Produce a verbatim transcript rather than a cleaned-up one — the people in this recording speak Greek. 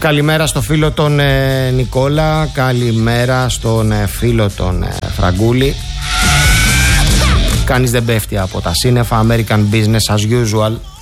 Καλημέρα στο φίλο τον ε, Νικόλα. Καλημέρα στον ε, φίλο τον ε, Φραγκούλη. Κανείς δεν πέφτει από τα σύννεφα. American business as usual.